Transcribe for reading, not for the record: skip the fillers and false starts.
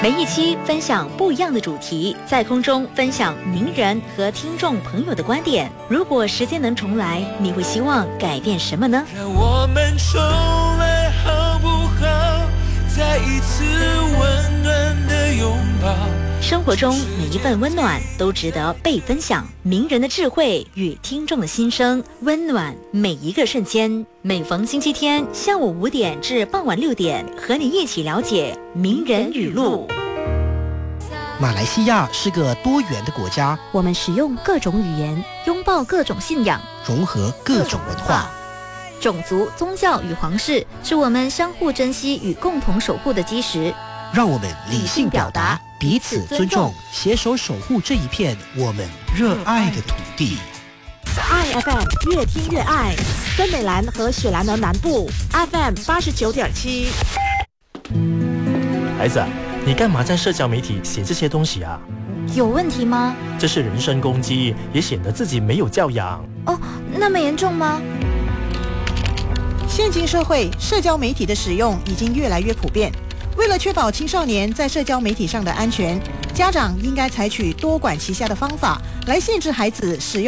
每一期分享不一样的主题，在空中分享名人和听众朋友的观点。如果时间能重来，你会希望改变什么呢？ 让我们重来好不好？再一次温暖的拥抱。 生活中每一份温暖都值得被分享，名人的智慧与听众的心声，温暖每一个瞬间。每逢星期天下午5点至傍晚6点，和你一起了解名人语录。 马来西亚是个多元的国家， 我们使用各种语言，拥抱各种信仰， 融合各种文化。 种族、宗教与皇室是我们相互珍惜与共同守护的基石。 让我们理性表达，彼此尊重，携手守护这一片我们热爱的土地。 爱 FM 越听越爱，森美兰和雪兰莪南部 FM 89.7。 孩子，你干嘛在社交媒体写这些东西啊？ 有问题吗？ 这是人身攻击，也显得自己没有教养。 哦，那么严重吗？ 现今社会，社交媒体的使用已经越来越普遍。为了确保青少年在社交媒体上的安全，家长应该采取多管齐下的方法来限制孩子使用